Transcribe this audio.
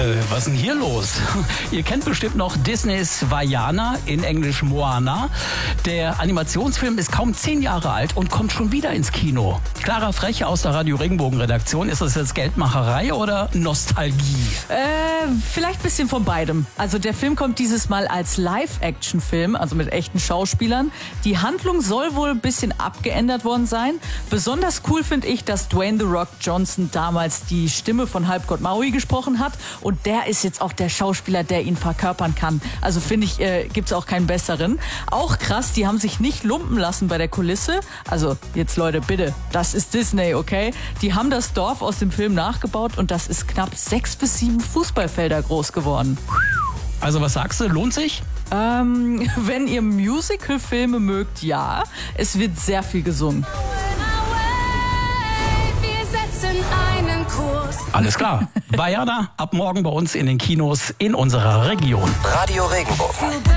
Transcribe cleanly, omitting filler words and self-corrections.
Was ist denn hier los? Ihr kennt bestimmt noch Disneys Vaiana, in Englisch Moana. Der Animationsfilm ist kaum 10 Jahre alt und kommt schon wieder ins Kino. Clara Frech aus der Radio Regenbogen-Redaktion. Ist das jetzt Geldmacherei oder Nostalgie? Vielleicht ein bisschen von beidem. Also der Film kommt dieses Mal als Live-Action-Film, also mit echten Schauspielern. Die Handlung soll wohl ein bisschen abgeändert worden sein. Besonders cool finde ich, dass Dwayne The Rock Johnson damals die Stimme von Halbgott Maui gesprochen hat. Und der ist jetzt auch der Schauspieler, der ihn verkörpern kann. Also finde ich, gibt's auch keinen besseren. Auch krass, die haben sich nicht lumpen lassen bei der Kulisse. Also jetzt Leute, bitte, das ist Disney, okay? Die haben das Dorf aus dem Film nachgebaut und das ist knapp 6 bis 7 Fußballfelder groß geworden. Also was sagst du, lohnt sich? Wenn ihr Musical-Filme mögt, ja. Es wird sehr viel gesungen. Alles klar. Vaiana ab morgen bei uns in den Kinos in unserer Region. Radio Regenbogen.